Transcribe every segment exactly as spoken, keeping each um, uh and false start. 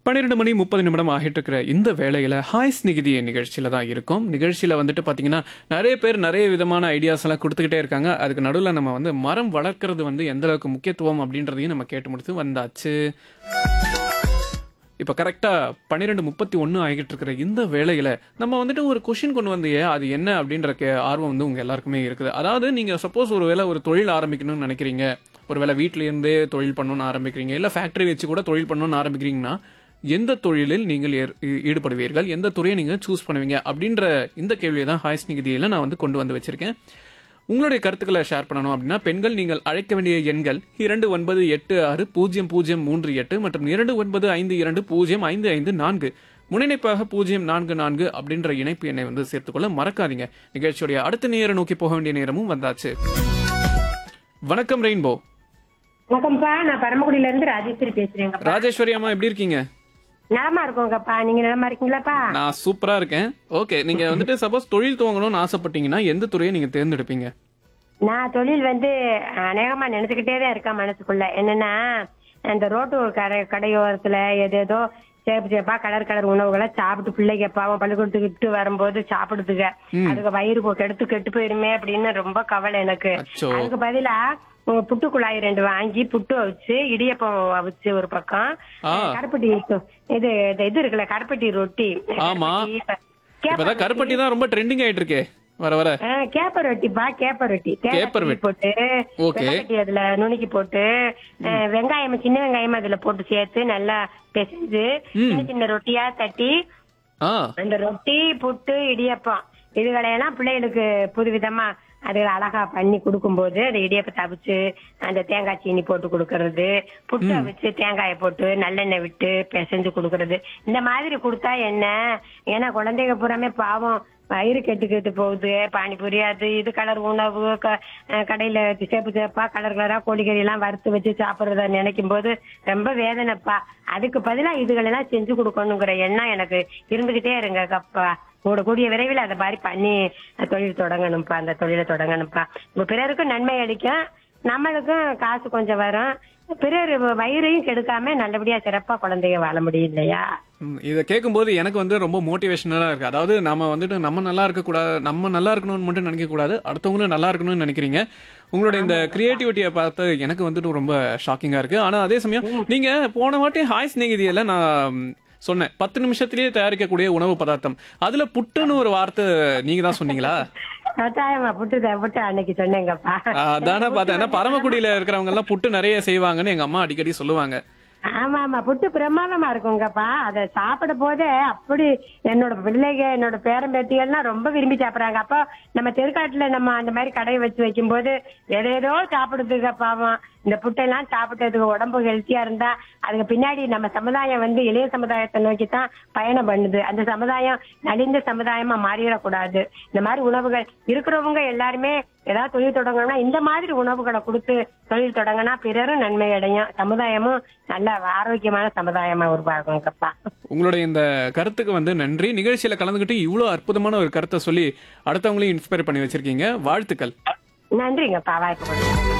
பன்னிரெண்டு மணி முப்பது நிமிடம் ஆகிட்டு இருக்கிற இந்த வேளையில் ஹாய் ஸ்நிகிதி நிகழ்ச்சியில் தான் இருக்கும். நிகழ்ச்சியில் வந்துட்டு பார்த்தீங்கன்னா நிறைய பேர் நிறைய விதமான ஐடியாஸ் எல்லாம் கொடுத்துக்கிட்டே இருக்காங்க. அதுக்கு நடுவில் நம்ம வந்து மரம் வளர்க்கறது வந்து எந்த அளவுக்கு முக்கியத்துவம் அப்படின்றதையும் நம்ம கேட்டு முடித்து வந்தாச்சு. இப்போ கரெக்டாக பன்னிரெண்டு முப்பத்தி ஒன்று ஆகிட்டு இருக்கிற இந்த வேளையில் நம்ம வந்துட்டு ஒரு கொஷின் கொண்டு வந்தையே அது என்ன அப்படின்ற கே- ஆர்வம் வந்து உங்கள் எல்லாருக்குமே இருக்குது. அதாவது நீங்கள் சப்போஸ் ஒரு வேளை ஒரு தொழில் ஆரம்பிக்கணும்னு நினைக்கிறீங்க, ஒரு வேளை வீட்டிலேருந்தே தொழில் பண்ணணும்னு ஆரம்பிக்கிறீங்க, இல்லை ஃபேக்ட்ரி வச்சு கூட தொழில் பண்ணணும்னு ஆரம்பிக்கிறீங்கன்னா எந்த தொழிலில் நீங்கள் ஏற்- ஈ- ஈடுபடுவீர்கள், எந்த துறையை நீங்கள் சூஸ் பண்ணுவீங்க அப்படின்ற இந்த கேள்வியை தான் ஹாய்ஸ் நிகழ்ச்சியில் நான் வந்து கொண்டு வந்து வச்சிருக்கேன். உங்களுடைய கருத்துக்களை ஷேர் பண்ணணும் அப்படின்னா பெண்கள் நீங்கள் அழைக்க வேண்டிய எண்கள் இரண்டு ஒன்பது எட்டு ஆறு பூஜ்ஜியம் பூஜ்ஜியம் மூன்று எட்டு மற்றும் இரண்டு ஒன்பது ஐந்து இரண்டு பூஜ்ஜியம் ஐந்து ஐந்து நான்கு, முனைப்பாக பூஜ்ஜியம் நான்கு நான்கு அப்படின்ற இணைப்பு எண்ணை வந்து சேர்த்துக்கொள்ள மறக்காதீங்க. நிகழ்ச்சியுடைய அடுத்த நேரம் நோக்கி போக வேண்டிய நேரமும் வந்தாச்சு. வணக்கம் ரெயின்போ. வணக்கம்ப்பா, நான் பரமக்குடியில இருந்து ராஜேஸ்வரி பேசுறேங்கப்பா. ராஜேஸ்வரி அம்மா எப்படி இருக்கீங்க? நலமா இருக்கோங்கப்பா, நீங்க நலமா இருக்கீங்களாப்பா? நான் சூப்பரா இருக்கேன். ஓகே, நீங்க வந்துட்டு சப்போஸ் தொழில் துவங்கணும்னு ஆசைப்பட்டீங்கன்னா எந்த துறையை நீங்க தேர்ந்தெடுப்பீங்க? நான் தொழில் வந்து அநேகமா நினைச்சுக்கிட்டே தான் இருக்கேன் மனசுக்குள்ள. என்னன்னா, இந்த ரோட்டு கடை கடையோரத்துல ஏதேதோ சேப்பு சேப்பா கலர் கலர் உணவுகளை சாப்பிட்டு பிள்ளைங்க பாவம் பள்ளிக்கூடத்துக்கு விட்டு வரும்போது சாப்பிடுதுங்க. அதுக்கு வயிறு போ- கெடுத்து கெட்டு போயிருமே அப்படின்னு ரொம்ப கவலை எனக்கு. அச்சோ. அதுக்கு பதிலா உங்க புட்டு குழாய் ரெண்டு வாங்கி புட்டு வச்சு இடியப்பம் வச்சு ஒரு பக்கம், ஆ. கருப்பட்டி இது இது இது இருக்குல்ல கருப்பட்டி ரொட்டி. ஆமா. கேப்ப இப்பதான் கருப்பட்டி தான் ரொம்ப ட்ரெண்டிங் ஆயிட்டு இருக்கே வர வர. ஆ, கேப்ப ரொட்டிப்பா, கேப்ப ரொட்டி கேப்ப கேப்ப ரொட்டி. போட்டு ஓகே. வெள்ளக்கட்டி அதுல நுணுக்கி போட்டு, ஆ, வெங்காயம் சின்ன வெங்காயம் அதுல போட்டு சேர்த்து நல்லா பிசைஞ்சு சின்ன சின்ன ரொட்டியா தட்டி ஆ, அந்த ரொட்டி புட்டு இடியப்பம் இதுகளையெல்லாம் பிள்ளைகளுக்கு புதுவிதமா அது அழகா பண்ணி கொடுக்கும்போது அந்த இடியப்பத்தை அவிச்சு அந்த தேங்காய் சீனி போட்டு கொடுக்கறது, புட்டு அவிச்சு தேங்காயை போட்டு நல்லெண்ணெய் விட்டு பிசைஞ்சு கொடுக்கறது, இந்த மாதிரி கொடுத்தா என்ன, ஏன்னா குழந்தைங்க பூராமே பாவம் வயிறு கெட்டு கெட்டு போகுது. பானிபூரி அது இது கலர் உணவு க- அஹ் கடையில சேப்பு சேப்பா கலர் கலரா கோழிக்கறி எல்லாம் வறுத்து வச்சு சாப்பிடுறத நினைக்கும் போது ரொம்ப வேதனைப்பா. அதுக்கு பதிலா இதுகளெல்லாம் செஞ்சு கொடுக்கணுங்கிற எண்ணம் எனக்கு இருந்துகிட்டே இருங்க கப்பா. கூட கூடிய விரைவில் அதை மாதிரி பண்ணி தொழில் தொடங்கணும்ப்பா, அந்த தொழிலை தொடங்கணும்ப்பா. இப்ப பிறருக்கும் நன்மை அளிக்கும், நம்மளுக்கும் காசு கொஞ்சம் வரும், பிறர் வயிறையும் கெடுக்காம நல்லபடியா சிறப்பா குழந்தைங்க வாழ முடியும் இல்லையா? ம், இதை கேட்கும்போது எனக்கு வந்து ரொம்ப மோட்டிவேஷனலா இருக்கு. அதாவது நாம வந்துட்டு நம்ம நல்லா இருக்க கூடாது, நம்ம நல்லா இருக்கணும்னு மட்டும் நினைக்க கூடாது, அடுத்தவங்களும் நல்லா இருக்கணும்னு நினைக்கிறீங்க. உங்களோட இந்த கிரியேட்டிவிட்டியை பார்த்து எனக்கு வந்துட்டு ரொம்ப ஷாக்கிங்கா இருக்கு. ஆனா அதே சமயம் நீங்க போன வாட்டி ஹாய் ஸ்நேகிதியில நான் சொன்னேன் பத்து நிமிஷத்திலேயே தயாரிக்கக்கூடிய உணவு பதார்த்தம், அதுல புட்டுன்னு ஒரு வார்த்தை நீங்க தான் சொன்னீங்களா? கட்டாயமா புட்டு தான், புட்டு அன்னைக்கு சொன்னேங்கப்பா. அதானே பார்த்தேன். ஏன்னா பரமக்குடியில இருக்கிறவங்க எல்லாம் புட்டு நிறைய செய்வாங்கன்னு எங்க அம்மா அடிக்கடி சொல்லுவாங்க. ஆமா ஆமா, புட்டு பிரமாதமா இருக்குங்கப்பா. அதை சாப்பிட போதே அப்படி என்னோட பிள்ளைங்க என்னோட பேரம்பேத்திகள்லாம் ரொம்ப விரும்பி சாப்பிடுறாங்க. அப்போ நம்ம தெருக்காட்டுல நம்ம அந்த மாதிரி கடையை வச்சு வைக்கும் போது எதேதோ சாப்பிடுதுங்க பாவம். இந்த புட்டெல்லாம் சாப்பிட்டதுக்கு உடம்பு ஹெல்த்தியா இருந்தா அதுக்கு பின்னாடி நம்ம சமுதாயம் வந்து இளைய சமுதாயத்தை நோக்கி தான் பயணம் பண்ணுது. அந்த சமுதாயம் நலிந்த சமுதாயமா மாறிடக்கூடாது. இந்த மாதிரி உணவுகள் இருக்கிறவங்க எல்லாருமே ஏதாவது தொழில் தொடங்கணும்னா இந்த மாதிரி உணவுகளை கொடுத்து தொழில் தொடங்கினா பிறரும் நன்மை அடையும், சமுதாயமும் நல்ல ஆரோக்கியமான சமுதாயமா உருவாகுங்கப்பா. உங்களுடைய இந்த கருத்துக்கு வந்து நன்றி. நிகழ்ச்சியில கலந்துக்கிட்டு இவ்வளவு அற்புதமான ஒரு கருத்தை சொல்லி அடுத்தவங்களையும் இன்ஸ்பயர் பண்ணி வச்சிருக்கீங்க. வாழ்த்துக்கள். நன்றிங்கப்பா, வாய்ப்பு கொடுங்க.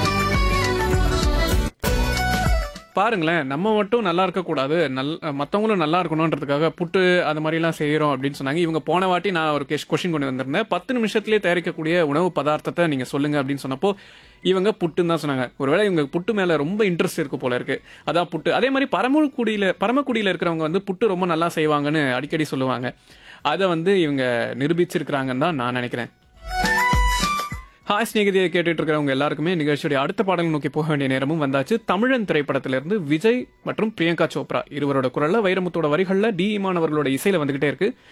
பாருங்களேன், நம்ம மட்டும் நல்லா இருக்கக்கூடாது, நல் மற்றவங்களும் நல்லா இருக்கணுன்றதுக்காக புட்டு அது மாதிரிலாம் செய்கிறோம் அப்படின்னு சொன்னாங்க. இவங்க போன வாட்டி நான் ஒரு கேஷ் கொஷின் கொண்டு வந்திருந்தேன், பத்து நிமிஷத்துலேயே தயாரிக்கக்கூடிய உணவு பதார்த்தத்தை நீங்கள் சொல்லுங்கள் அப்படின்னு சொன்னப்போ இவங்க புட்டுன்னு தான் சொன்னாங்க. ஒருவேளை இவங்க புட்டு மேலே ரொம்ப இன்ட்ரெஸ்ட் இருக்கு போல இருக்கு, அதான் புட்டு. அதே மாதிரி பரமக்குடியில் பரமக்குடியில் இருக்கிறவங்க வந்து புட்டு ரொம்ப நல்லா செய்வாங்கன்னு அடிக்கடி சொல்லுவாங்க. அதை வந்து இவங்க நிரூபிச்சிருக்கிறாங்கன்னு தான் நான் நினைக்கிறேன். ஹாய் ஸ்நேகிதியை கேட்டுட்டு இருக்கிறவங்க எல்லாருக்குமே நிகழ்ச்சியுடைய அடுத்த பாடல் நோக்கி போக வேண்டிய நேரமும் வந்தாச்சு. தமிழன் திரைப்படத்திலிருந்து விஜய் மற்றும் பிரியங்கா சோப்ரா இருவரோட குரல்ல வைரமுத்தோட வரிகள்ல டி இமான் அவர்களோட இசையில வந்துகிட்டே இருக்கு.